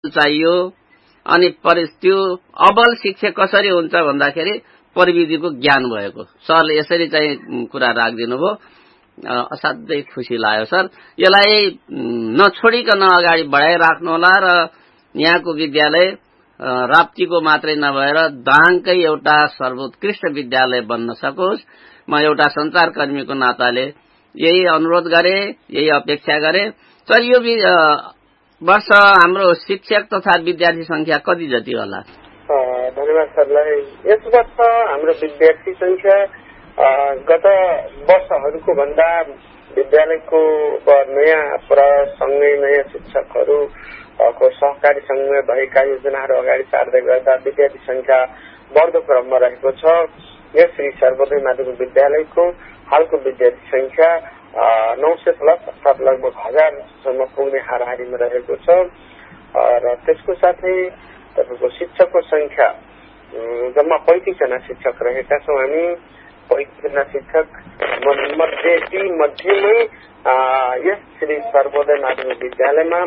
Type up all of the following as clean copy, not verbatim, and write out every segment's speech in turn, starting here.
चाहियो अनि त्यो अबल शिक्षक कसरी हुन्छ भन्दाखेरि प्रविधिको ज्ञान भएको। सरले यसरी चाहिँ कुरा राखिदिनु भयो, असाध्यै खुसी लाग्यो सर। यसलाई नछोडिकन अगाडि बढाइराख्नु होला र यहाँको विद्यालय राप्तीको मात्रै नभएर दाङकै एउटा सर्वोत्कृष्ट विद्यालय बन्न सकोस्। म एउटा संचारकर्मीको नाताले यही अनुरोध गरे, यही अपेक्षा गरे। सर, यो वर्ष हाम्रो शिक्षक तथा विद्यार्थी संख्या कति जति होला? धन्यवाद सरलाई। यस वर्ष हाम्रो विद्यार्थी संख्या गत वर्षहरूको भन्दा विद्यालयको नयाँ प्रसँगै नयाँ शिक्षकहरूको सहकारीसँगै भएका योजनाहरू अगाडि सार्दै गर्दा विद्यार्थी संख्या बढ्दो क्रममा रहेको छ। यस श्री सर्वोदय माध्यमिक विद्यालयको हालको विद्यार्थी संख्या 900 प्लस अर्थात लगभग 1000 सम्म पुग्ने हाराहारीमा रहेको छ र त्यसको साथै तपाईँको शिक्षकको संख्या जम्मा 35 जना शिक्षक रहेका छौँ हामी। 35 जना शिक्षक मध्येमै यस श्री सर्वोदय माध्यमिक विद्यालयमा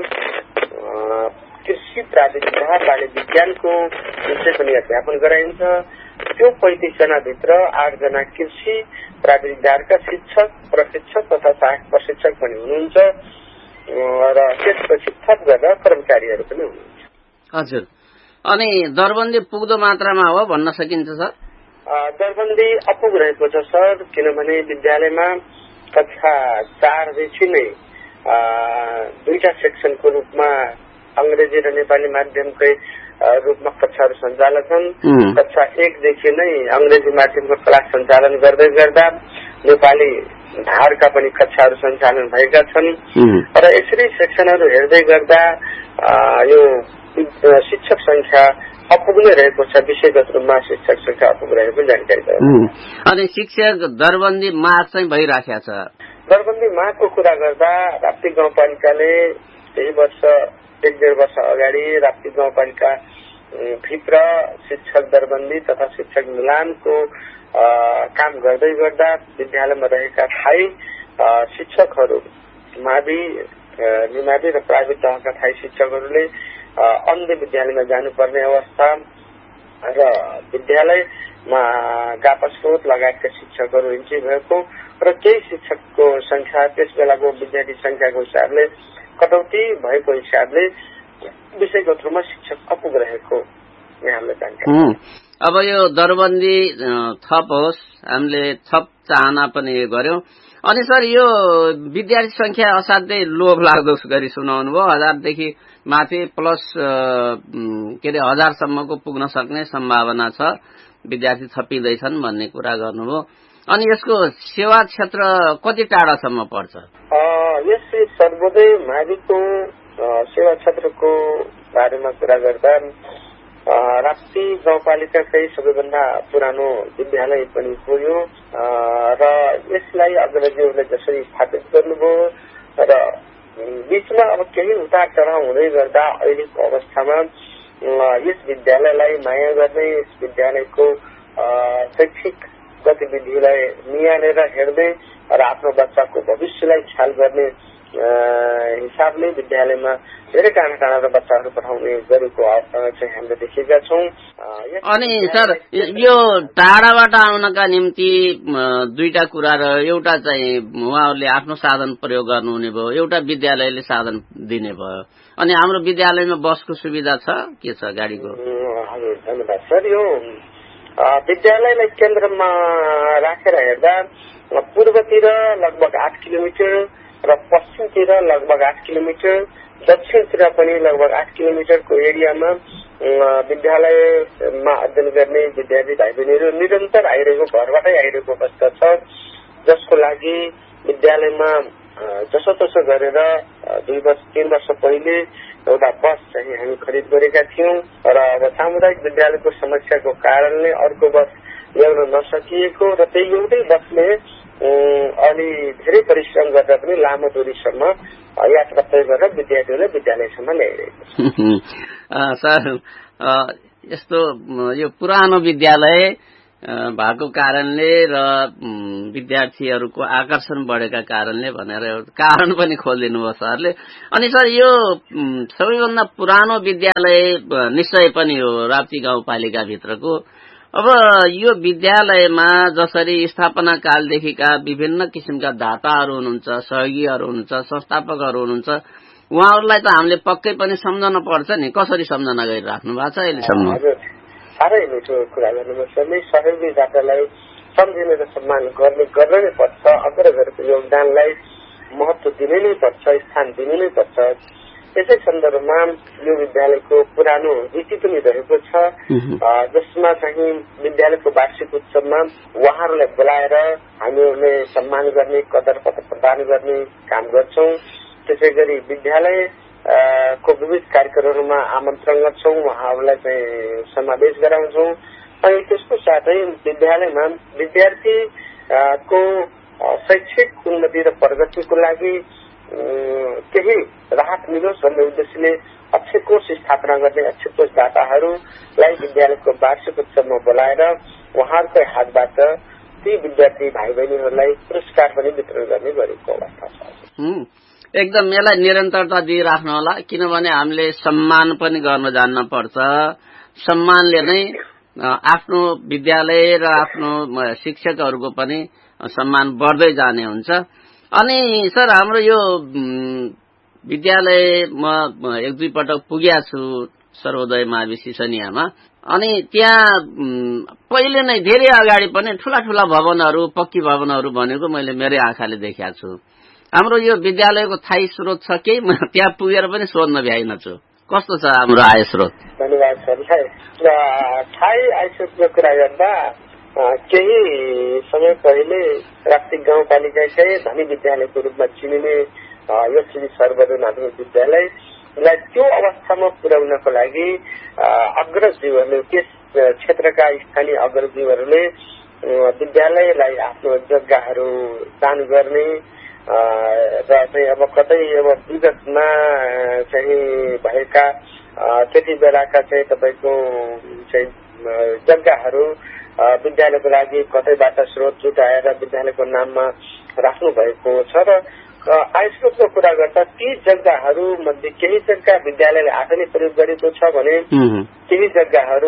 कृषि प्राविधिक तथा बाली विज्ञानको विषय पनि अध्यापन गराइन्छ। त्यो 35 जना भित्र 8 जना कृषि प्राविधिकका शिक्षक, प्रशिक्षक तथा सहायक प्रशिक्षक पनि हुनुहुन्छ र त्यसपछि थप गरेर कर्मचारीहरू पनि हुनुहुन्छ। हजुर, अनि दरबन्दी पुग्दो मात्रामा हो भन्न सकिन्छ सर? दरबन्दी अपुग रहेको छ सर, किनभने विद्यालयमा कक्षा 4 देखि नै 2टा सेक्सनको रूपमा अंग्रेजी र नेपाली माध्यमकै रूपमा कक्षाहरू सञ्चालन छन्। कक्षा 1 देखि नै अंग्रेजी माध्यमको क्लास सञ्चालन गर्दै गर्दा नेपाली धारका पनि कक्षाहरू सञ्चालन भएका छन् र यसरी सेक्सनहरू हेर्दै गर्दा यो शिक्षक संख्या अपुग्नै रहेको छ। विषयगत रूपमा शिक्षक संख्या अपुग रहेको जानकारी छ। अनि शिक्षक दरबन्दी माग चाहिँ भइराखेको छ। दरबन्दी मागको कुरा गर्दा राप्ती गाउँपालिकाले यही वर्ष 1-1.5 वर्ष अगाडि राप्ती गाउँपालिका भित्र शिक्षक दरबन्दी तथा शिक्षक मिलानको काम गर्दै गर्दा विद्यालयमा रहेका स्थायी शिक्षकहरू निमावी र प्राइभेट तहका स्थायी शिक्षकहरूले अन्य विद्यालयमा जानुपर्ने अवस्था र विद्यालयमा गापस्रोत लगायतका शिक्षकहरू इन्ट्री भएको र केही शिक्षकको संख्या त्यस बेलाको विद्यार्थी संख्याको हिसाबले कटौती भएको हिसाबले विषयगत रूपमा शिक्षक अपुग रहेको यहाँले जानकारी। अब यो दरबन्दी थप होस्, हामीले थप चाहना पनि गर्यौं। अनि सर, यो विद्यार्थी संख्या असाध्यै लोभ लाग्दो गरी सुनाउनु भयो। 1000 देखि माथि प्लस 1000 सम्मको पुग्न सक्ने सम्भावना छ, विद्यार्थी थपिँदैछन् भन्ने कुरा गर्नुभयो। अनि यसको सेवा क्षेत्र कति टाढासम्म पर्छ? यस सर्वोदय माविको सेवा क्षेत्रको बारेमा कुरा गर्दा राप्ती गाउँपालिकाकै सबैभन्दा पुरानो विद्यालय पनि हो यो र यसलाई अग्रजहरूले जसरी स्थापित गर्नुभयो र बीचमा अब केही उतार चढाव हुँदै गर्दा अहिलेको अवस्थामा यस विद्यालयलाई माया गर्ने, यस विद्यालयको शैक्षिक गतिविधिलाई निहालेर हेर्दै र आफ्नो बच्चाको भविष्यलाई ख्याल गर्ने हिसाबले विद्यालयमा धेरै टाढा टाढा बच्चाहरू पठाउने गरेको अवस्था चाहिँ हामीले देखेका छौँ। अनि सर, यो टाढाबाट आउनका निम्ति दुईटा कुरा र एउटा चाहिँ उहाँहरूले आफ्नो साधन प्रयोग गर्नुहुने भयो, एउटा विद्यालयले साधन दिने भयो। अनि हाम्रो विद्यालयमा बसको सुविधा छ के छ, गाडीको? हजुर, धन्यवाद सर। यो विद्यालयलाई केन्द्रमा राखेर हेर्दा पूर्वतिर लगभग 8 किलोमिटर र पश्चिमतिर लगभग 8 किलोमिटर, दक्षिणतिर पनि लगभग 8 किलोमिटरको एरियामा विद्यालयमा अध्ययन गर्ने विद्यार्थी भाइ बहिनीहरू निरन्तर आइरहेको, घरबाटै आइरहेको अवस्था छ, जसको लागि विद्यालयमा जसोतसो गरेर 2-3 वर्ष पहिले एउटा बस चाहिँ हामी खरिद गरेका थियौं र अब सामुदायिक विद्यालयको समस्याको कारणले अर्को बस ल्याउन नसकिएको र त्यही एउटै बसले अलि धेरै परिश्रम गर्दा पनि लामो दूरीसम्म यात्रा तय गरेर विद्यार्थीहरूले विद्यालयसम्म ल्याइरहेको छ। सर, यस्तो यो पुरानो विद्यालय भएको कारणले र विद्यार्थीहरूको आकर्षण बढेका कारणले भनेर एउटा कारण पनि खोलिदिनु भयो सरले। अनि सर यो सबैभन्दा पुरानो विद्यालय निश्चय पनि हो राप्ती गाउँपालिका भित्रको। अब यो विद्यालयमा जसरी स्थापना कालदेखिका विभिन्न किसिमका दाताहरू हुनुहुन्छ, सहयोगीहरू हुनुहुन्छ, संस्थापकहरू हुनुहुन्छ, उहाँहरूलाई त हामीले पक्कै पनि सम्झन पर्छ नि। कसरी सम्झना गरिराख्नु भएको छ अहिलेसम्म? साह्रै मिठो कुरा गर्नुभयो सरले। सहयोगी दातालाई सम्झिने र सम्मान गर्न नै पर्छ। अग्रजहरूको योगदानलाई महत्व दिनै नै पर्छ, स्थान दिनै नै पर्छ। यसै सन्दर्भमा यो विद्यालयको पुरानो रीति पनि रहेको छ, जसमा चाहिँ विद्यालयको वार्षिक उत्सवमा उहाँहरूलाई बोलाएर हामीहरूले सम्मान गर्ने, कदर पत्र प्रदान गर्ने काम गर्छौं। त्यसै गरी विद्यालय को विविध कार्यक्रमहरूमा आमन्त्रण गर्छौं, उहाँहरूलाई चाहिँ समावेश गराउँछौं। अनि त्यसको साथै विद्यालयमा विद्यार्थीको शैक्षिक उन्नति र प्रगतिको लागि केही राहत मिलोस् भन्ने उद्देश्यले अक्षय कोष स्थापना गर्ने अक्षय कोष दाताहरूलाई विद्यालयको वार्षिक उत्सवमा बोलाएर उहाँहरूकै हातबाट ती विद्यार्थी भाइ बहिनीहरूलाई पुरस्कार पनि वितरण गर्ने गरेको अवस्था छ। एकदम यसलाई निरन्तरता दिइराख्नु होला, किनभने हामीले सम्मान पनि गर्न जान्न पर्छ। सम्मानले नै आफ्नो विद्यालय र आफ्नो शिक्षकहरूको पनि सम्मान बढ्दै जाने हुन्छ। अनि सर हाम्रो यो विद्यालय म एक दुई पटक पुगेको छु सर्वोदय मावि सिसनियामा। अनि त्यहाँ पहिले नै धेरै अगाडि पनि ठूला ठूला भवनहरू, पक्की भवनहरू भनेको मैले मेरै आँखाले देखेको छु। हाम्रो यो विद्यालयको थायी स्रोत छ केही? त्यहाँ पुगेर पनि सोध्न भ्याइन छु कस्तो छ हाम्रो आय स्रोत। धन्यवाद सरलाई। थायी आय स्रोतको कुरा गर्दा केही समय पहिले राप्ती गाउँपालिकाकै धनी विद्यालयको रूपमा चिनिने यो श्री सर्वोदय माध्यमिक विद्यालयलाई त्यो अवस्थामा पुर्याउनको लागि अग्रजीवहरूले, त्यस क्षेत्रका स्थानीय अग्रजीवहरूले विद्यालयलाई आफ्नो जग्गाहरू दान गर्ने र चाहिँ अब कतै अब विगतमा चाहिँ भएका त्यति बेलाका चाहिँ तपाईँको चाहिँ जग्गाहरू विद्यालयको लागि कतैबाट स्रोत जुटाएर विद्यालयको नाममा राख्नु भएको छ। र आय स्रोतको कुरा गर्दा ती जग्गाहरू मध्ये केही जग्गा विद्यालयले आफै नै प्रयोग गरेको छ भने केही जग्गाहरू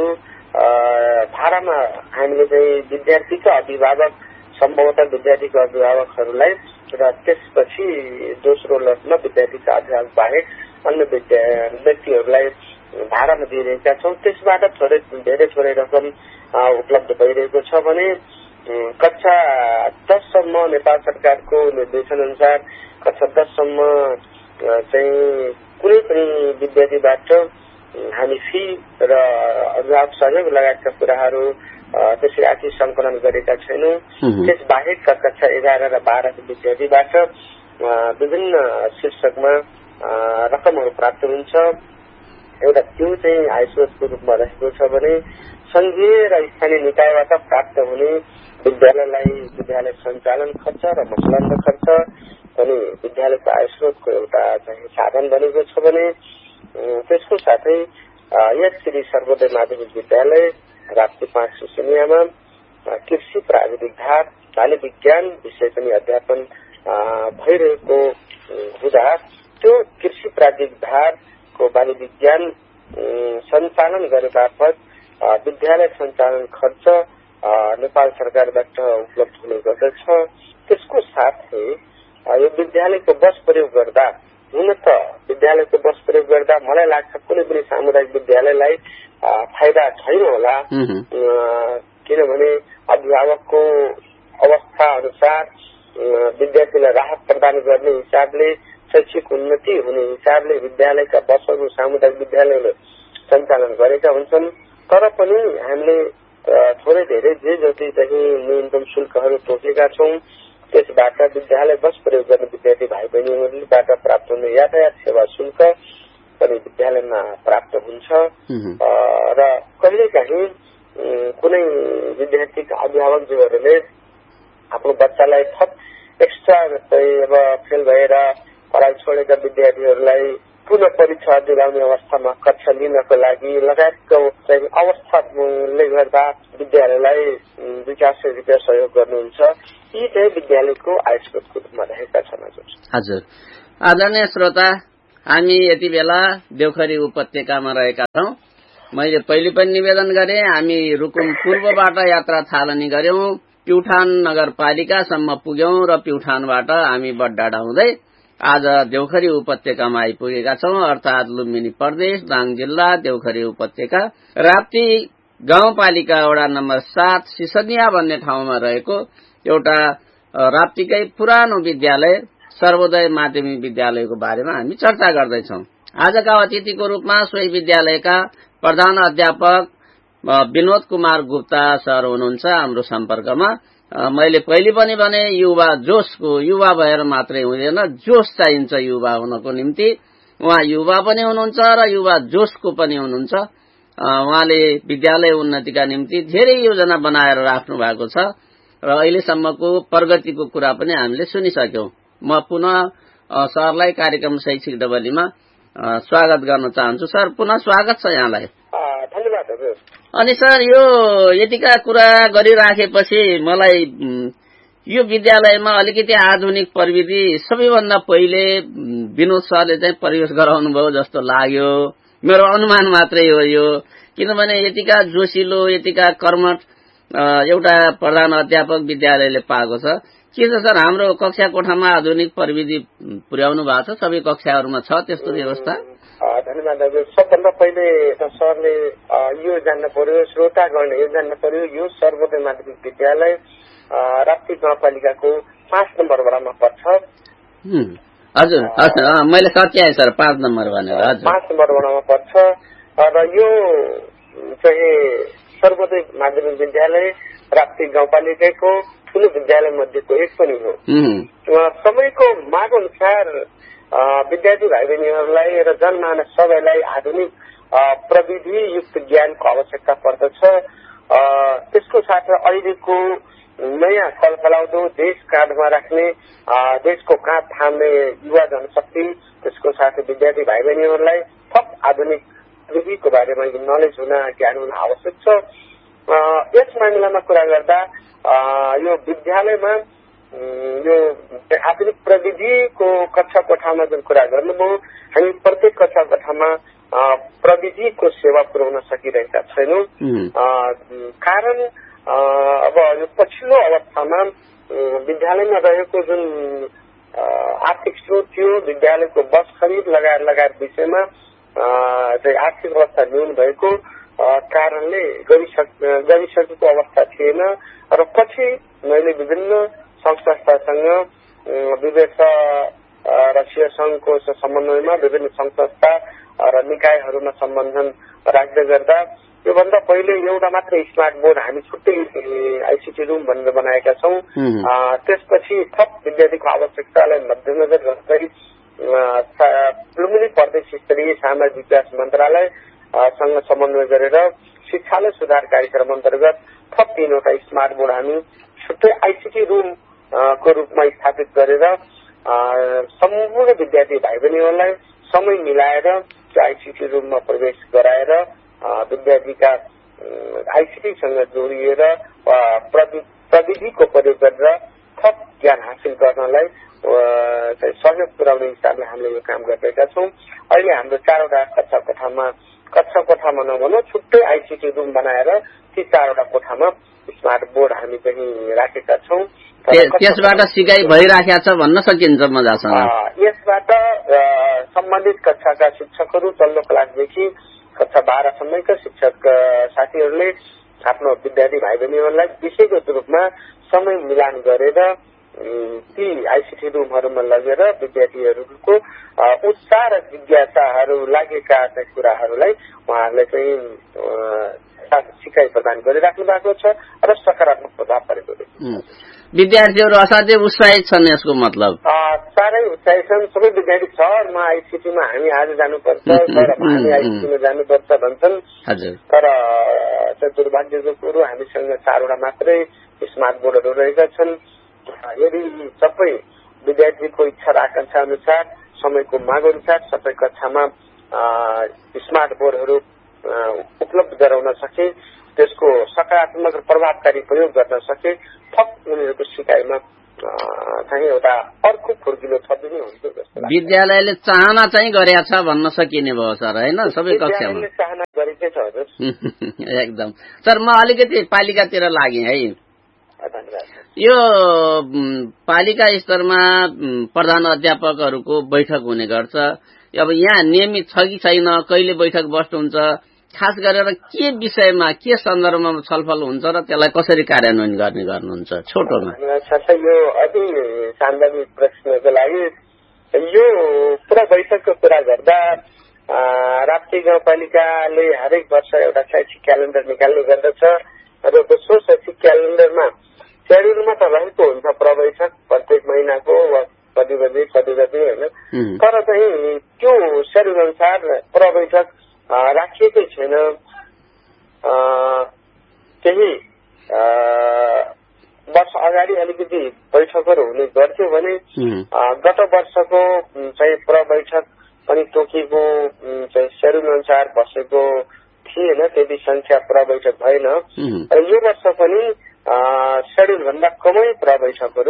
भाडामा हामीले चाहिँ विद्यार्थीका अभिभावक, सम्भवतः विद्यार्थीको अभिभावकहरूलाई र त्यसपछि दोस्रो लटमा विद्यार्थीका अभिभावक बाहेक अन्य व्यक्तिहरूलाई भाडामा दिइरहेका छौं। त्यसबाट धेरै थोरै रकम उपलब्ध भइरहेको छ भने कक्षा 10 सम्म नेपाल सरकारको निर्देशन अनुसार कक्षा 10 सम्म चाहिँ कुनै पनि विद्यार्थीबाट हामी फी र अभिभावक सहयोग लगायतका कुराहरू त्यसरी आर्थिक संकलन गरेका छैनौं। त्यस बाहेकका कक्षा 11 र 12 को विद्यार्थीबाट विभिन्न शीर्षकमा रकमहरू प्राप्त हुन्छ। एउटा त्यो चाहिँ आय स्रोतको रूपमा रहेको छ भने संघीय र स्थानीय निकायबाट प्राप्त हुने विद्यालयलाई विद्यालय सञ्चालन खर्च र मसलन्द खर्च पनि विद्यालयको आय स्रोतको एउटा चाहिँ साधन बनेको छ भने त्यसको साथै यस श्री सर्वोदय माध्यमिक विद्यालय राप्ती 5 सिसनियामा कृषि प्राविधिक धार बाली विज्ञान विषय पनि अध्यापन भइरहेको हुँदा त्यो कृषि प्राविधिक धारको बाली विज्ञान सञ्चालन गरे बापत विद्यालय सञ्चालन खर्च नेपाल सरकारबाट उपलब्ध हुने गर्दछ। त्यसको साथै यो विद्यालयको बस प्रयोग गर्दा, हुन त विद्यालयको बस प्रयोग गर्दा मलाई लाग्छ कुनै पनि सामुदायिक विद्यालयलाई फाइदा छैन होला, किनभने अभिभावकको अवस्था अनुसार विद्यार्थीलाई राहत प्रदान गर्ने हिसाबले, शैक्षिक उन्नति हुने हिसाबले विद्यालयका बसहरू सामुदायिक विद्यालयले सञ्चालन गरेका हुन्छन्। तर पनि हामीले थोरै धेरै जे जति चाहिँ न्यूनतम शुल्कहरू तोकेका छौं, त्यसबाट विद्यालय बस प्रयोग गर्ने विद्यार्थी भाइ बहिनीहरूबाट प्राप्त हुने यातायात सेवा शुल्क पनि विद्यालयमा प्राप्त हुन्छ। र कहिलेकाहीँ कुनै विद्यार्थीका अभिभावकज्यूहरूले आफ्नो बच्चालाई थप एक्स्ट्रा जस्तै अब फेल भएर पढाइ छोडेका विद्यार्थीहरूलाई पुनः परीक्षा दिलाउने अवस्थामा कक्षा लिनको लागि लगायतको अवस्थाले गर्दा विद्यालयलाई 200 रुपियाँ सहयोग गर्नुहुन्छ। यी चाहिँ विद्यालयको आय स्रोतको रूपमा रहेका छन्। हजुर, आदरणीय श्रोता, हामी यति बेला देउखरी उपत्यकामा रहेका छौं। मैले पहिले पनि निवेदन गरे, हामी रुकुम पूर्वबाट यात्रा थालनी गर्यौं, प्युठान नगरपालिकासम्म पुग्यौं र प्युठानबाट हामी बडडाँडा हुँदै आज देउखरी उपत्यकामा आइपुगेका छौं, अर्थात लुम्बिनी प्रदेश, दाङ जिल्ला, देउखरी उपत्यका, राप्ती गाउँपालिका वडा नम्बर 7 सिसनिया भन्ने ठाउँमा रहेको एउटा राप्तीकै पुरानो विद्यालय सर्वोदय माध्यमिक विद्यालयको बारेमा हामी चर्चा गर्दैछौं। आजका अतिथिको रूपमा सोही विद्यालयका प्रधान अध्यापक विनोद कुमार गुप्ता सर हुनुहुन्छ हाम्रो सम्पर्कमा। मैले पहिले पनि भने युवा भएर मात्रै हुँदैन, जोश चाहिन्छ युवा हुनको निम्ति। उहाँ युवा पनि हुनुहुन्छ र युवा जोशको पनि हुनुहुन्छ। उहाँले विद्यालय उन्नतिका निम्ति धेरै योजना बनाएर राख्नु भएको छ र अहिलेसम्मको प्रगतिको कुरा पनि हामीले सुनिसक्यौं। म पुनः सरलाई कार्यक्रम शैक्षिक डबलीमा स्वागत गर्न चाहन्छु। सर, पुनः स्वागत छ यहाँलाई। धन्यवाद हजुर। अनि सर, यो यतिका कुरा गरिराखेपछि मलाई यो विद्यालयमा अलिकति आधुनिक प्रविधि सबैभन्दा पहिले विनोद सरले चाहिँ प्रवेश गराउनु भयो जस्तो लाग्यो। मेरो अनुमान मात्रै हो यो, किनभने यतिका जोशिलो, यतिका कर्मठ एउटा प्रधान अध्यापक विद्यालयले पाएको छ। के छ सर, हाम्रो कक्षा कोठामा आधुनिक प्रविधि पुर्याउनु भएको छ? सबै कक्षाहरूमा छ त्यस्तो व्यवस्था? धन्यवाद हजुर। सबभन्दा पहिले सरले यो जान्न पर्यो, श्रोतागणले यो जान्न पर्यो, यो सर्वोदय माध्यमिक विद्यालय राप्ती गाउँपालिकाको 5 नम्बर वडामा पर्छ। हजुर, मैले सच्याएँ सर, 5 नम्बर भनेर। हजुर, 5 नम्बर वडामा पर्छ र यो चाहिँ सर्वोदय माध्यमिक विद्यालय राप्ती गाउँपालिकाको ठूलो विद्यालय मध्येको एक पनि हो। समयको माग अनुसार विद्यार्थी भाइ बहिनीहरूलाई र जनमानस सबैलाई आधुनिक प्रविधि युक्त ज्ञानको आवश्यकता पर्दछ। त्यसको साथ अहिलेको नयाँ फलफलाउँदो देश काँधमा राख्ने, देशको काँध थाम्ने युवा जनशक्ति, त्यसको साथ विद्यार्थी भाइ बहिनीहरूलाई थप आधुनिक प्रविधिको बारेमा नलेज हुन, ज्ञान हुन आवश्यक छ। यस मामिलामा कुरा गर्दा यो विद्यालयमा यो आधुनिक प्रविधिको कक्षा कोठामा जुन कुरा गर्नुभयो, हामी प्रत्येक कक्षा कोठामा प्रविधिको सेवा पुर्याउन सकिरहेका छैनौं। कारण अब यो पछिल्लो अवस्थामा विद्यालयमा रहेको जुन आर्थिक स्रोत थियो, विद्यालयको बस खरिद लगायत विषयमा चाहिँ आर्थिक अवस्था न्यून भएको कारणले गरिसकेको अवस्था थिएन र पछि मैले विभिन्न संस्थासँग विदेश राष्ट्रिय संघको समन्वयमा विभिन्न संस्था र निकायहरूमा सम्बन्धन राख्दै गर्दा योभन्दा पहिले एउटा मात्र स्मार्ट बोर्ड हामी छुट्टै आइसिटी रुम भनेर बनाएका छौं। त्यसपछि थप विद्यार्थीको आवश्यकतालाई मध्यनजर गर्दै लुम्बिनी प्रदेश स्तरीय सामाजिक विकास मन्त्रालयसँग समन्वय गरेर शिक्षालय सुधार कार्यक्रम अन्तर्गत थप 3वटा स्मार्ट बोर्ड हामी छुट्टै आइसिटी रुम को रूपमा स्थापित गरेर सम्पूर्ण विद्यार्थी भाइ बहिनीहरूलाई समय मिलाएर आइसिटी रुममा प्रवेश गराएर विद्यार्थीका आइसिटीसँग जोडिएर प्रविधिको प्रयोग गरेर थप ज्ञान हासिल गर्नलाई सहयोग पुर्याउने हिसाबले हामीले यो काम गरिरहेका छौं। अहिले हाम्रो 4वटा कक्षा कोठामा नभनौं छुट्टै आइसिटी रुम बनाएर ती 4वटा कोठामा स्मार्ट बोर्ड हामी पनि राखेका छौं। त्यसबाट सिकाइ भइराखेको छ भन्न सकिन्छ मजासँग। यसबाट सम्बन्धित कक्षाका शिक्षकहरू तल्लो क्लासदेखि कक्षा 12 सम्मका शिक्षक साथीहरूले आफ्नो विद्यार्थी भाइ बहिनीहरूलाई विषयगत रूपमा समय मिलान गरेर ती आइसिटी रुमहरूमा लगेर विद्यार्थीहरूको उत्साह र जिज्ञासाहरू लागेका कुराहरूलाई उहाँहरूले चाहिँ सिकाइ प्रदान गरिराख्नु भएको छ र सकारात्मक प्रभाव परेको छ। विद्यार्थीहरू असाध्यै उत्साहित छन् यसको मतलब? साह्रै उत्साहित छन्। सबै विद्यार्थी सहरमा आइसिटीमा हामी आज जानुपर्छ, सहरमा हामी आइसिटीमा जानुपर्छ भन्छन्। तर दुर्भाग्यको कुरो हामीसँग 4वटा मात्रै स्मार्ट बोर्डहरू रहेका छन्। यदि सबै विद्यार्थीको इच्छा र आकांक्षा अनुसार समयको माग अनुसार सबै कक्षामा स्मार्ट बोर्डहरू उपलब्ध गराउन सके, त्यसको सकारात्मक र प्रभावकारी प्रयोग गर्न सके, थप उनीहरूको सिकाइमा चाहिँ एउटा अर्को फुर्किलो थपिने हुन्थ्यो जस्तो लाग्छ। विद्यालयले चाहना चाहिँ गरेको छ भन्न सकिने भयो सर, होइन? सबै कक्षामा चाहना गरेकै छ हजुर। एकदम। सर, म अलिकति पालिकातिर लागेँ है। धन्यवाद। यो पालिका स्तरमा प्रधान अध्यापकहरूको बैठक हुने गर्छ। अब यहाँ नियमित छ कि छैन, कहिले बैठक बस्नुहुन्छ, खास गरेर के विषयमा, के सन्दर्भमा छलफल हुन्छ र त्यसलाई कसरी कार्यान्वयन गर्ने गर्नुहुन्छ? छोटोमा। यो अति सान्दर्भिक प्रश्नको लागि यो पुरा बैठकको कुरा गर्दा राप्ती गाउँपालिकाले हरेक वर्ष एउटा शैक्षिक क्यालेन्डर निकाल्ने गर्दछ र सो शैक्षिक क्यालेन्डरमा शेड्युलमा त रहेको हुन्छ प्रवैठक प्रत्येक महिनाको वा कति होइन, तर चाहिँ त्यो शेड्युल अनुसार प्रवैठक राखिएकै छैन। केही वर्ष अगाडि अलिकति बैठकहरू हुने गर्थ्यो भने गत वर्षको चाहिँ प्रवैठक पनि तोकिएको चाहिँ शेड्युल अनुसार बसेको थिएन, त्यति संख्या प्रवैठक भएन। र यो वर्ष पनि शेड्युल भन्दा कमै प्रवैठकहरू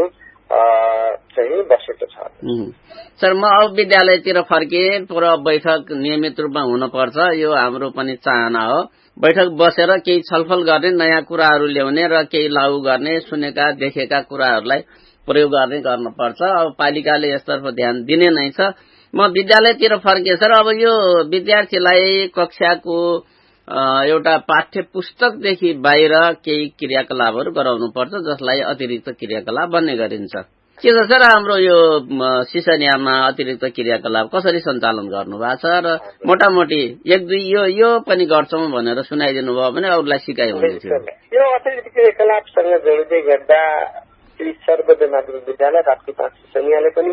चाहिँ बसेको छ। सर, म अब विद्यालयतिर फर्किए, बैठक नियमित रूपमा हुनुपर्छ, यो हाम्रो पनि चाहना हो। बैठक बसेर केही छलफल गर्ने, नयाँ कुराहरू ल्याउने र केही लागू गर्ने, सुनेका देखेका कुराहरूलाई प्रयोग गर्नुपर्छ। अब पालिकाले यसतर्फ ध्यान दिने नै छ। म विद्यालयतिर फर्किए सर, अब यो विद्यार्थीलाई कक्षाको एउटा पाठ्य पुस्तकदेखि बाहिर केही क्रियाकलापहरू गराउनुपर्छ, जसलाई अतिरिक्त क्रियाकलाप भन्ने गरिन्छ। के छ सर हाम्रो यो सिसनियामा अतिरिक्त क्रियाकलाप कसरी सञ्चालन गर्नु भएको छ र मोटामोटी एक दुई यो पनि गर्छौं भनेर सुनाइदिनु भयो भने अरूलाई सिकाइ हुने थियो। यो अतिरिक्त क्रियाकलापसँग जोड्दै गर्दा श्री सर्वोदय माध्यमिक विद्यालय राप्ती 5 सिसनियाले पनि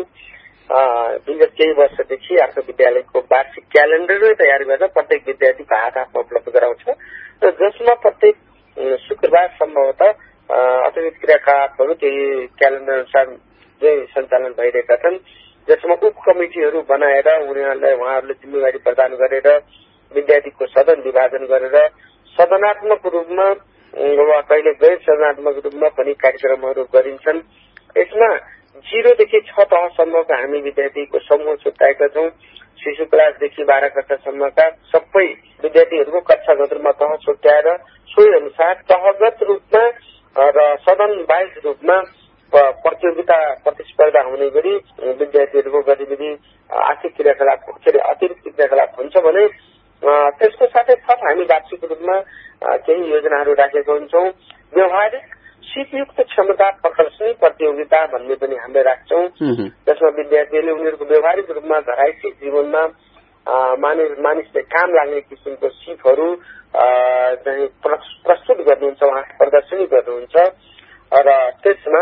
विगत केही वर्षदेखि आफ्नो विद्यालयको वार्षिक क्यालेन्डर तयार गरेर प्रत्येक विद्यार्थीको हातमा उपलब्ध गराउँछ र जसमा प्रत्येक शुक्रबार सम्भवतः अतिरिक्त क्रियाकलापहरू त्यही क्यालेन्डर अनुसार सञ्चालन भइरहेका छन्, जसमा उप कमिटीहरू बनाएर उहाँहरूले जिम्मेवारी प्रदान गरेर विद्यार्थीको सदन विभाजन गरेर सदनात्मक रूपमा वा कहिले गैर सदनात्मक रूपमा पनि कार्यक्रमहरू गरिन्छन्। यसमा 0 देखि 6 तहसम्मका हामी विद्यार्थीको समूह छुट्याएका छौं। शिशु क्लासदेखि 12 कक्षासम्मका सबै विद्यार्थीहरूको कक्षागत रूपमा तह छुट्याएर सोही अनुसार तहगत रूपमा र सदन बाहेक रूपमा प्रतियोगिता प्रतिस्पर्धा हुने गरी विद्यार्थीहरूको गतिविधि आर्थिक क्रियाकलाप अतिरिक्त क्रियाकलाप हुन्छ भने त्यसको साथै थप हामी वार्षिक रूपमा केही योजनाहरू राखेका हुन्छौं। व्यवहारिक सिपयुक्त क्षमता प्रदर्शनी प्रतियोगिता भन्ने पनि हामीले राख्छौं, जसमा विद्यार्थीले उनीहरूको व्यवहारिक रूपमा घरायसी जीवनमा मानिसले काम लाग्ने किसिमको सिपहरू प्रस्तुत गर्नुहुन्छ, उहाँले प्रदर्शनी गर्नुहुन्छ र त्यसमा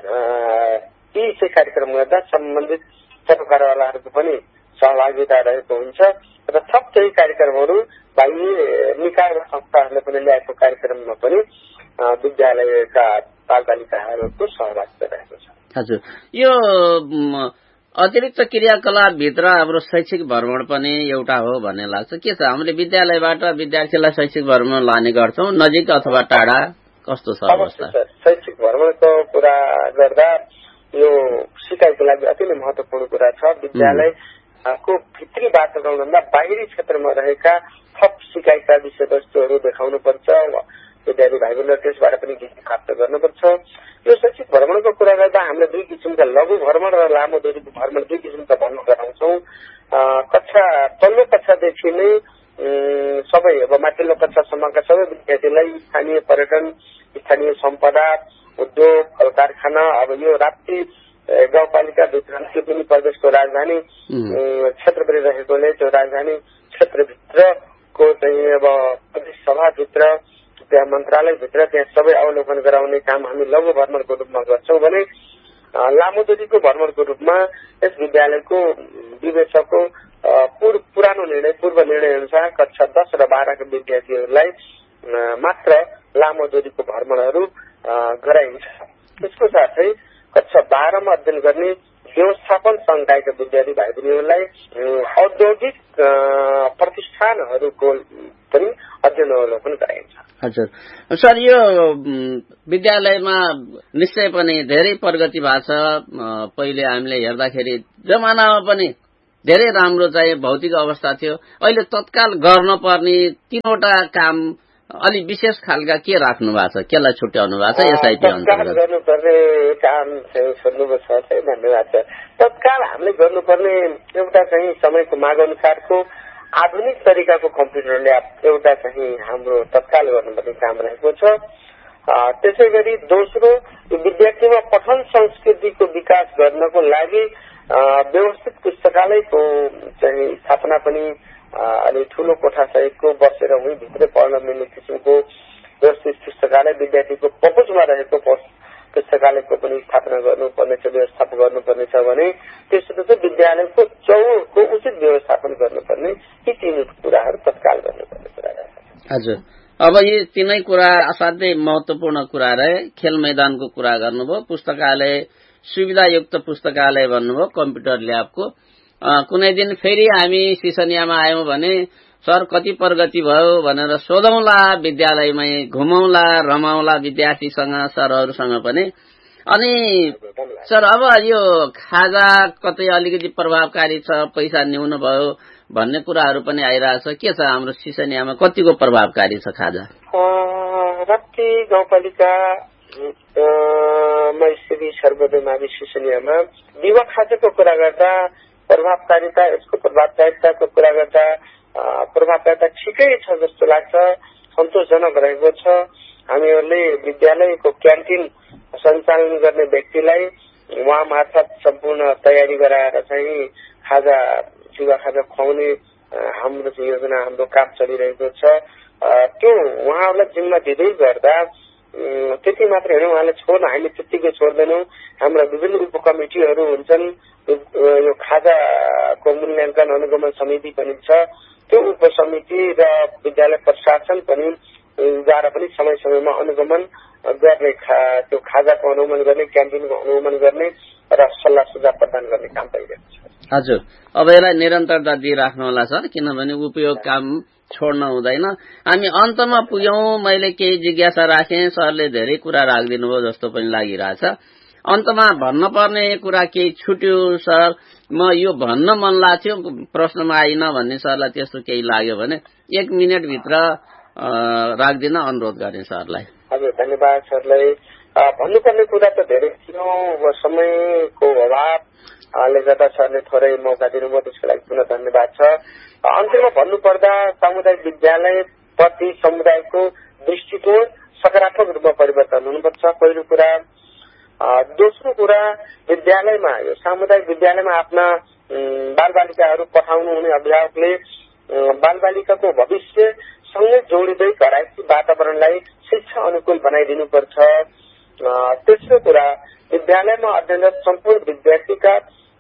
यी चाहिँ कार्यक्रम गर्दा सम्बन्धित सरकारवालाहरूको पनि सहभागिता रहेको हुन्छ र थप केही कार्यक्रमहरू बाह्य निकाय र संस्थाहरूले पनि ल्याएको कार्यक्रममा पनि विद्यालयका बालबालिकाहरूको सहभागिता रहेको छ। हजुर, यो अतिरिक्त क्रियाकलापभित्र हाम्रो शैक्षिक भ्रमण पनि एउटा हो भन्ने लाग्छ। के छ, हामीले विद्यालयबाट विद्यार्थीलाई शैक्षिक भ्रमण लाने गर्छौं, नजिक अथवा टाढा, कस्तो छ अवस्था? शैक्षिक भ्रमणको कुरा गर्दा यो सिकाइको लागि अति नै महत्वपूर्ण कुरा छ। विद्यालयको भित्री वातावरणभन्दा बाहिरी क्षेत्रमा रहेका थप सिकाइका विषयवस्तुहरू देखाउनु पर्छ, विद्यार्थी भाइ बहिनीले त्यसबाट पनि ज्ञान प्राप्त गर्नुपर्छ। यो शैक्षिक भ्रमणको कुरा गर्दा हामीले 2 किसिमका लघु भ्रमण र लामो दूरीको भ्रमण 2 किसिमका भ्रमण गराउँछौं। तल्लो कक्षादेखि नै सबै अब माथिल्लो कक्षासम्मका सबै विद्यार्थीलाई स्थानीय पर्यटन, स्थानीय सम्पदा, उद्योग, कल कारखाना, अब यो राप्ती गाउँपालिका भित्र पनि प्रदेशको राजधानी क्षेत्र पनि रहेकोले त्यो राजधानी क्षेत्रभित्रको चाहिँ अब प्रदेश सभाभित्र त्यहाँ मन्त्रालयभित्र त्यहाँ सबै अवलोकन गराउने काम हामी लघु भ्रमणको रूपमा गर्छौं भने लामो दूरीको भ्रमणको रूपमा यस विद्यालयको विवेचकको पूर्व निर्णय अनुसार कक्षा 10 र 12 का विद्यार्थीहरूलाई मात्र लामो दूरीको भ्रमणहरू गराइन्छ। त्यसको साथै कक्षा 12 मा अध्ययन गर्ने व्यवस्थापन संकायका विद्यार्थी भाइ बहिनीहरूलाई औद्योगिक प्रतिष्ठानहरूको पनि अध्ययन अवलोकन गराइन्छ। हजुर सर, यो विद्यालयमा निश्चय पनि धेरै प्रगति भएको छ। पहिले हामीले हेर्दाखेरि जमानामा पनि धेरै राम्रो चाहिँ भौतिक अवस्था थियो। अहिले तत्काल गर्न पर्ने 3वटा काम अलि विशेष खालका के राख्नु भएको छ, केलाई छुट्याउनु भएको छ एसआईपी अन्तर्गत? गर्नुपर्ने काम सोध्नुभयो छ, धन्यवाद छ। तत्काल हामीले गर्नुपर्ने एउटा चाहिँ समयको माग अनुसारको आधुनिक तरिकाको कम्प्युटर ल्याब एउटा चाहिँ हाम्रो तत्काल गर्नुपर्ने काम रहेको छ। त्यसै गरी दोस्रो, विद्यार्थीमा पठन संस्कृतिको विकास गर्नको लागि व्यवस्थित पुस्तकालयको चाहिँ स्थापना पनि अलि ठूलो कोठा सहितको बसेर उही भित्र पढ्न मिल्ने किसिमको व्यवस्थित पुस्तकालय, विद्यार्थीको पहुँचमा रहेको पुस्तकालयको पनि स्थापना गर्नुपर्नेछ, व्यवस्थापन गर्नुपर्नेछ भने त्यसो चाहिँ विद्यालयको चौरको उचित व्यवस्थापन गर्नुपर्ने यी 3 कुराहरू तत्काल गर्नुपर्ने कुरा रहेछ। हजुर, अब यी 3 कुरा असाध्यै महत्वपूर्ण कुरा रहे। खेल मैदानको कुरा गर्नुभयो, पुस्तकालय सुविधायुक्त पुस्तकालय भन्नुभयो, कम्प्युटर ल्याबको। कुनै दिन फेरि हामी सिसनियामा आयौं भने सर कति प्रगति भयो भनेर सोधौंला, विद्यालयमै घुमौंला, रमाउला विद्यार्थीसँग, सरहरूसँग पनि। अनि सर अब यो खाजा कतै अलिकति प्रभावकारी छ, पैसा न्यून भयो भन्ने कुराहरू पनि आइरहेछ। के छ हाम्रो सिसनियामा कतिको प्रभावकारी छ खाजा? राप्ती गाउँपालिका स्थित सर्वोदय मावि सिसनियामा दिवा खाजाको कुरा गर्दा प्रभावकारिता, यसको प्रभावकारिताको कुरा गर्दा प्रभावकारिता ठिकै छ जस्तो लाग्छ, सन्तोषजनक रहेको छ। हामीहरूले विद्यालयको क्यान्टिन सञ्चालन गर्ने व्यक्तिलाई उहाँ मार्फत सम्पूर्ण तयारी गराएर चाहिँ खाजा, दिवा खाजा खुवाउने हाम्रो योजना, हाम्रो काम चलिरहेको छ। त्यो उहाँहरूलाई जिम्मा दिँदै गर्दा त्यति मात्र होइन, उहाँले छोड्न, हामीले त्यतिकै छोड्दैनौँ। हाम्रा विभिन्न उपकमिटीहरू हुन्छन्, यो खाजाको मूल्याङ्कन अनुगमन समिति पनि छ। त्यो उपसमिति र विद्यालय प्रशासन पनि द्वारा पनि समय समयमा अनुगमन गर्ने, त्यो खाजाको अनुगमन गर्ने, क्यान्टिनको अनुगमन गर्ने र सल्लाह सुझाव प्रदान गर्ने काम भइरहेको छ। हजुर, अब यसलाई निरन्तरता दिइराख्नु होला सर, किनभने उपयोग काम छोड्न हुँदैन। हामी अन्तमा पुग्यौं। मैले केही जिज्ञासा राखेँ, सरले धेरै कुरा राखिदिनु भयो जस्तो पनि लागिरहेछ। अन्तमा भन्न पर्ने कुरा केही छुट्यो सर, म यो भन्न मन लाग्थ्यो प्रश्नमा आइन भन्ने सरलाई त्यस्तो केही लाग्यो भने 1 मिनेटभित्र राख्दिन अनुरोध गरेँ सरलाई। हजुर, धन्यवाद सरलाई। भन्नुपर्ने कुरा त धेरै थियो, समयको अभावले गर्दा सरले थोरै मौका दिनुभयो, त्यसको लागि पुनः धन्यवाद छ। अन्तिममा भन्नुपर्दा सामुदायिक विद्यालय प्रति समुदायको दृष्टिकोण सकारात्मक रूपमा परिवर्तन हुनुपर्छ, पहिलो कुरा। दोस्रो कुरा, विद्यालयमा, यो सामुदायिक विद्यालयमा आफ्ना बालबालिकाहरू पठाउनु हुने अभिभावकले बालबालिकाको भविष्यसँगै जोडिँदै घरायसी वातावरणलाई शिक्षा अनुकूल बनाइदिनुपर्छ। तेस्रो कुरा, विद्यालयमा अध्ययनरत सम्पूर्ण विद्यार्थीका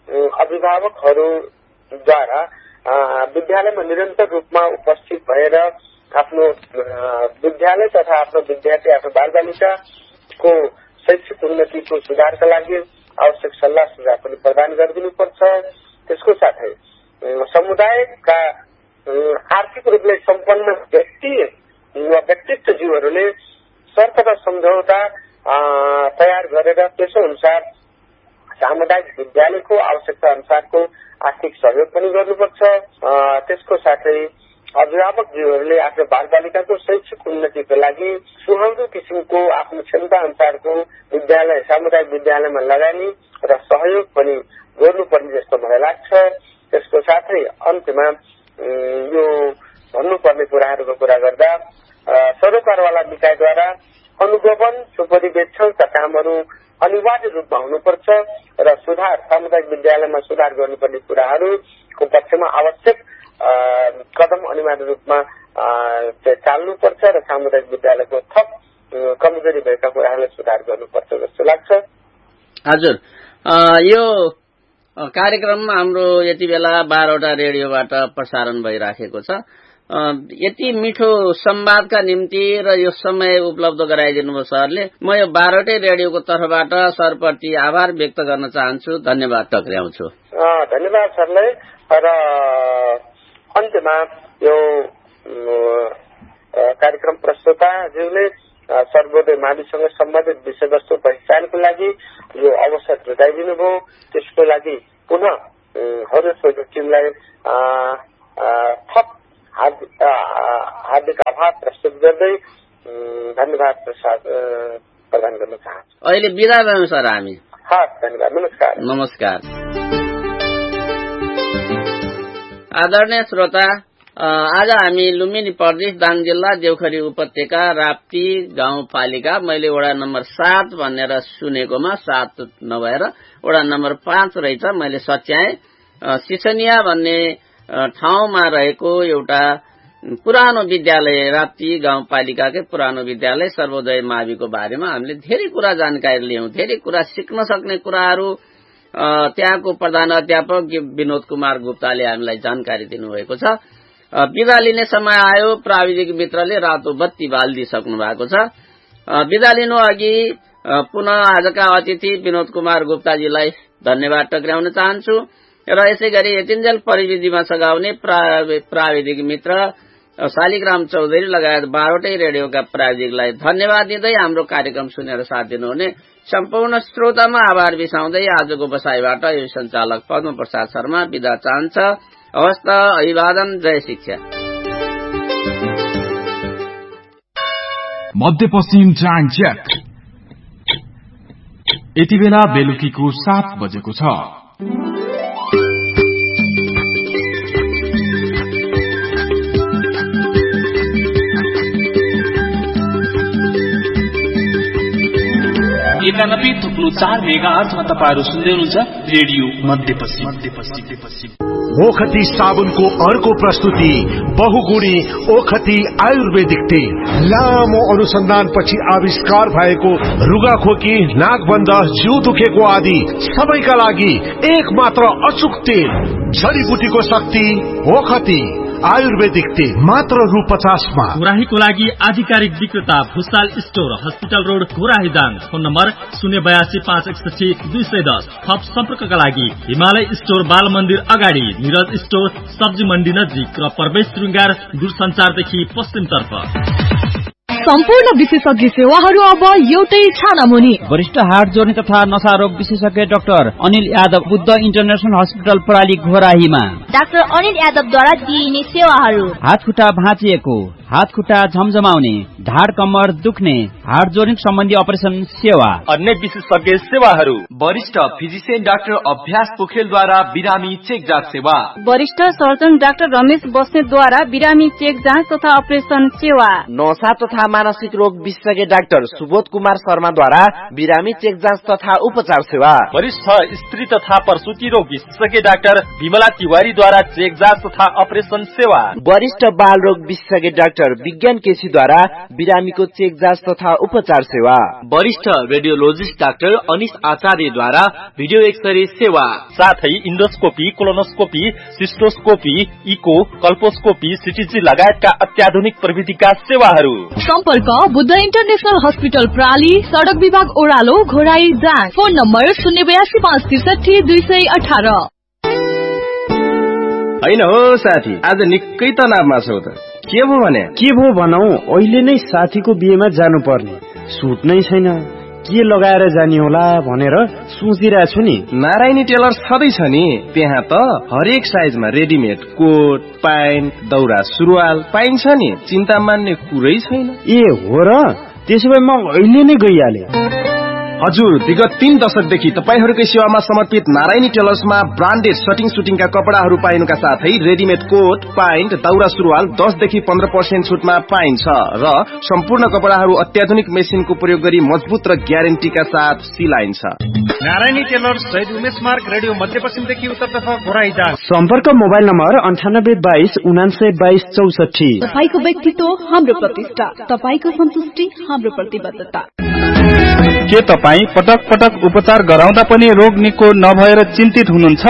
अभिभावकहरूद्वारा विद्यालयमा निरन्तर रूपमा उपस्थित भएर आफ्नो विद्यालय तथा आफ्नो विद्यार्थी, आफ्नो बालबालिकाको शैक्षिक उन्नतिको सुधारका लागि आवश्यक सल्लाह सुझाव पनि प्रदान गरिदिनुपर्छ। त्यसको साथै समुदायका आर्थिक रूपले सम्पन्न व्यक्ति वा व्यक्तित्व जीवहरूले शर्त र सम्झौता तयार गरेर त्यसो अनुसार सामुदायिक विद्यालयको आवश्यकता अनुसारको आर्थिक सहयोग पनि गर्नुपर्छ। त्यसको साथै अभिभावकहरूले आफ्नो बालबालिकाको शैक्षिक उन्नतिको लागि सुहाउँदो किसिमको आफ्नो क्षमता अनुसारको विद्यालय, सामुदायिक विद्यालयमा लगानी र सहयोग पनि गर्नुपर्ने जस्तो मलाई लाग्छ। त्यसको साथै अन्त्यमा यो भन्नुपर्ने कुराहरूको कुरा गर्दा सरोकारवाला निकायद्वारा अनुगमन, सुपरिवेक्षणका कामहरू अनिवार्य रूपमा हुनुपर्छ र सुधार, सामुदायिक विद्यालयमा सुधार गर्नुपर्ने कुराहरूको पक्षमा आवश्यक कदम अनिवार्य रूपमा चाल्नुपर्छ र सामुदायिक विद्यालयको थप कमजोरी भएका कुराहरूलाई सुधार गर्नुपर्छ जस्तो लाग्छ। हजुर, यो कार्यक्रम हाम्रो यति बेला 12वटा रेडियोबाट प्रसारण भइराखेको छ। यति मिठो संवादका निम्ति र यो समय उपलब्ध गराइदिनु भयो सरले। म यो 12वटै रेडियोको तर्फबाट सरप्रति आभार व्यक्त गर्न चाहन्छु। धन्यवाद टक्र्याउँछु। धन्यवाद सरलाई। र अन्त्यमा यो कार्यक्रम प्रस्तुताज्यूले सर्वोदय माविसँग सम्बन्धित विषयवस्तु पहिचानको लागि यो अवसर जुटाइदिनु भयो। त्यसको लागि पुनः हरेक टिमलाई थप हार्दिक आभार प्रस्तुत गर्दै धन्यवाद प्रदान गर्न चाहन्छु। अहिले बिदा भयौँ सर हामी। धन्यवाद। नमस्कार। नमस्कार। आदरणीय श्रोता, आज हामी लुम्बिनी प्रदेश दाङ जिल्ला देउखरी उपत्यका राप्ती गाउँपालिका मैले वडा नम्बर 7 भनेर सुनेकोमा 7 नभएर वडा नम्बर 5 रहेछ मैले सच्याएँ। सिसनिया भन्ने ठाउँमा रहेको एउटा पुरानो विद्यालय राप्ती गाउँपालिकाकै पुरानो विद्यालय सर्वोदय माविको बारेमा हामीले धेरै कुरा जानकारी लियौं। धेरै कुरा सिक्न सक्ने कुराहरू त्यहाँको प्रधान अध्यापक विनोद कुमार गुप्ताले हामीलाई जानकारी दिनुभएको छ। बिदा लिने समय आयो। प्राविधिक मित्रले रातो बत्ती बालिदिइसक्नु भएको छ। बिदा लिनु अघि पुनः आजका अतिथि विनोद कुमार गुप्ताजीलाई धन्यवाद टक्राउन चाहन्छु र यसै गरी यतिन्जेल परिविधिमा सघाउने प्राविधिक मित्र शालिग्राम चौधरी लगायत 12वटै रेडियोका प्राविधिकलाई धन्यवाद दिँदै हाम्रो कार्यक्रम सुनेर साथ दिनुहुने सम्पूर्ण श्रोतामा आभार बिसाउँदै आजको बसाईबाट यो सञ्चालक पद्म प्रसाद शर्मा बिदा चाहन्छ। हवस् त, अभिवादन, जय शिक्षा। मध्यपश्चिम टाइम चेक। यति बेला बेलुकीको 7 बजेको छ। एकानब्बे थुप्रो 4 मेगाहर्जमा तपाईहरु सुन्दै हुनुहुन्छ रेडियो मध्यपश्चिम। ओखती साबुनको अर्को प्रस्तुति बहुगुणी ओखती आयुर्वेदिक तेल। लामो अनुसन्धानपछि आविष्कार भएको रुगाखोकी, नाकबन्द, जिउ दुखेको आदि सबैका लागि एक मात्र अचूक तेल। जडीबुटीको शक्ति ओखती आयुर्वेदिक तेल मात्र रु 50 मा। घोराहीको लागि आधिकारिक विक्रेता Bhusal store, hospital road, Ghorahi Dang. Phone number 082 561 210। थप सम्पर्कका लागि हिमालय स्टोर, बाल मन्दिर अगाडि, निरज स्टोर, सब्जी मण्डी नजिक र प्रवेश श्रृंगार दूरसञ्चारदेखि पश्चिमतर्फ। सम्पूर्ण विशेषज्ञ सेवाहरू अब एउटै छानामुनि। वरिष्ठ हार्ट जोर्नी तथा नशा रोग विशेषज्ञ doctor Anil Yadav, Buddha international hospital प्रणाली घोराहीमा। डाक्टर अनिल यादवद्वारा दिइने सेवाहरू: हात खुट्टा भाँचिएको, हात खुट्टा झमझमाउने, ढाड कम्मर दुख्ने, हार्ट जोर्नी सम्बन्धी अपरेसन सेवा। अन्य विशेषज्ञ सेवाहरू: वरिष्ठ फिजिशियन डाक्टर अभ्यास पोखरेलद्वारा बिरामी चेक जाँच सेवा। वरिष्ठ सर्जन डाक्टर रमेश बस्नेतद्वारा बिरामी चेक जाँच तथा अपरेसन सेवा। नशा तथा मानसिक रोग विशेषज्ञ डाक्टर सुबोध कुमार शर्माद्वारा बिरामी चेक जाँच तथा उपचार सेवा। वरिष्ठ स्त्री तथा प्रसूति रोग विशेषज्ञ डाक्टर विमला तिवारीद्वारा चेक जाँच तथा अपरेसन सेवा। वरिष्ठ बाल रोग विशेषज्ञ डाक्टर विज्ञान केसीद्वारा बिरामीको चेक जाँच तथा उपचार सेवा। वरिष्ठ रेडियोलोजिस्ट डाक्टर अनिश आचार्यद्वारा भिडियो एक्सरे सेवा। साथै इन्डोस्कोपी, कोलोनोस्कोपी, सिस्टोस्कोपी, इको, कल्पोस्कोपी, सिटीजी लगायतका अत्याधुनिक प्रविधिका सेवाहरू। सम्पर्क बुद्ध इन्टरनेशनल हस्पिटल प्राली, सडक विभाग ओह्रालो, घोराही दाङ। Phone number 082 563 218। हैन हो साथी, आज निकै तनावमा छौ त। के भो भने? के भो भनौ, अहिले नै साथीको बिहेमा जानु पर्ने, सुट नै छैन, के लगाएर जाने होला भनेर सोचिरहेको छु नि। नारायणी टेलर छँदैछ नि, त्यहाँ त हरेक साइजमा रेडिमेड कोट, प्यान्ट, दौरा सुरुवाल पाइन्छ नि, चिन्ता मान्ने कुरै छैन। ए हो र, त्यसो भए म अहिले नै गइहाले। हजुर, विगत 3 दशकदेखि तपाईहरुकै सेवामा समर्पित नारायणी टेलर्समा ब्रान्डेड सटिङ सुटिङका कपडाहरू पाइनुका साथै रेडिमेड कोट, प्यान्ट, दौरा सुरुवाल 10 देखि 15% छुटमा पाइन्छ र सम्पूर्ण कपडाहरू अत्याधुनिक मेसिनको प्रयोग गरी मजबुत र ग्यारेन्टीका साथ सिलाइन्छ। नारायणी टेलर्स, शहीद उमेश मार्ग, रेडियो मध्यपश्चिमदेखि उत्तरतर्फ घोराही दाङ। सम्पर्क मोबाइल नम्बर 9822 9922 64। तपाईको व्यक्तित्व हाम्रो प्रतिष्ठा, तपाईको सन्तुष्टि हाम्रो प्रतिबद्धता। के तपाई पटक पटक उपचार गराउँदा पनि रोग निको नभएर चिन्तित हुनुहुन्छ?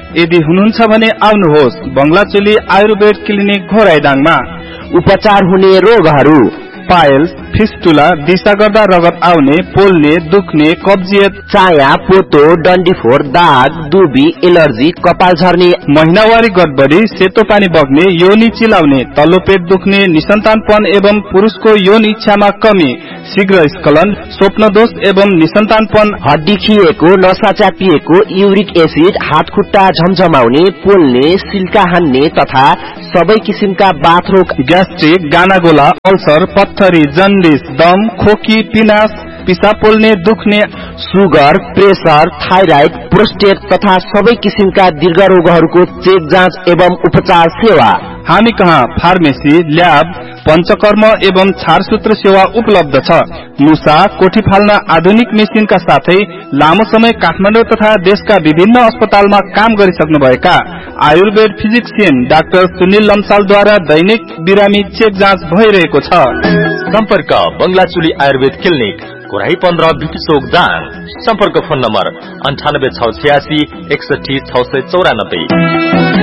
यदि हुनुहुन्छ भने आउनुहोस् बंगलाचोली आयुर्वेद क्लिनिक घोराइदाङमा। उपचार हुने रोगहरू पाइल्स, फिस्टुला, दिशा गर्दा रगत आउने, पोल्ने, दुख्ने, कब्जियत, चाया, पोतो, डन्डीफोर, दाग, दुबी, एलर्जी, कपाल झर्ने, महिनावारी गडबडी, सेतो पानी बग्ने, योनि चिलाउने, तल्लो पेट दुख्ने, निसन्तानपन एवं पुरुषको यौन इच्छामा कमी, शीघ्र स्खलन, स्वप्नदोष एवं निसन्तानपन, हड्डी खिएको, नसा च्यापिएको, युरिक एसिड, हात खुट्टा झमझमाउने, पोल्ने, सिल्का हान्ने तथा सबै किसिमका बाथरोग, ग्यास्ट्रिक, गानागोला, अल्सर, पत्थरी, जन्डिस, दम, खोकी, पिनास, पिसाब पोल्ने, दुख्ने, सुगर, प्रेसर, थाइराइड, प्रोस्टेट तथा सबै किसिमका दीर्घ रोगहरूको चेक जाँच एवं उपचार सेवा। हामी कहाँ फार्मेसी, ल्याब, पञ्चकर्म एवं छारसूत्र सेवा उपलब्ध छ। मुसा, कोठी फाल्न आधुनिक मेसिनका साथै लामो समय काठमाडौँ तथा देशका विभिन्न अस्पतालमा काम गरिसक्नुभएका आयुर्वेद फिजिक्सियन डाक्टर सुनिल लम्सालद्वारा दैनिक बिरामी चेक जाँच भइरहेको छ। सम्पर्क बंगलाचोली आयुर्वेद क्लिनिक घोराई 15 बिटी चोक दाङ। सम्पर्क फोन नम्बर 98 686 61 694।